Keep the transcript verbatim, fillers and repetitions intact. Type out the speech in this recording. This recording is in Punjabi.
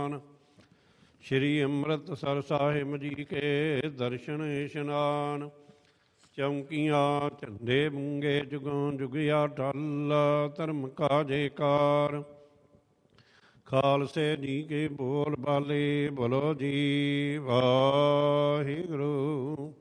ਸ਼੍ਰੀ ਅੰਮ੍ਰਿਤਸਰ ਸਾਹਿਬ ਜੀ ਕੇ ਦਰਸ਼ਨ ਇਸ਼ਨਾਨ। ਚੌਂਕੀਆਂ ਝੰਡੇ ਬੁੰਗੇ ਜੁਗੋਂ ਜੁਗਿਆ ਟਲ, ਧਰਮ ਕਾ ਜੈਕਾਰ। ਖਾਲਸੇ ਜੀ ਕੇ ਬੋਲ ਬਾਲੇ ਬੋਲੋ ਜੀ ਵਾਹਿਗੁਰੂ।